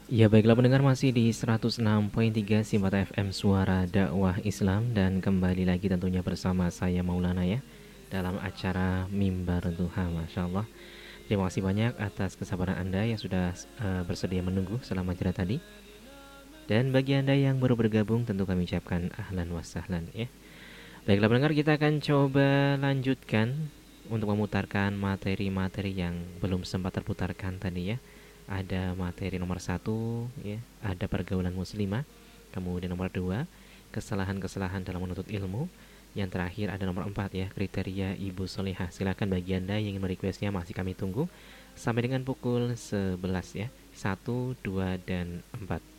Ya baiklah pendengar, masih di 106.3 Simat FM Suara Dakwah Islam. Dan kembali lagi tentunya bersama saya Maulana ya, dalam acara Mimbar Duha. Masya Allah, terima kasih banyak atas kesabaran Anda yang sudah bersedia menunggu selama jeda tadi. Dan bagi Anda yang baru bergabung, tentu kami ucapkan ahlan wa sahlan ya. Baiklah pendengar, kita akan coba lanjutkan untuk memutarkan materi-materi yang belum sempat terputarkan tadi ya. Ada materi nomor satu ya, ada pergaulan muslimah. Kemudian nomor dua, kesalahan-kesalahan dalam menuntut ilmu. Yang terakhir ada nomor empat ya, kriteria ibu solehah. Silakan bagi Anda yang ingin merequestnya, masih kami tunggu sampai dengan pukul 11 ya. Satu, 2, dan 4.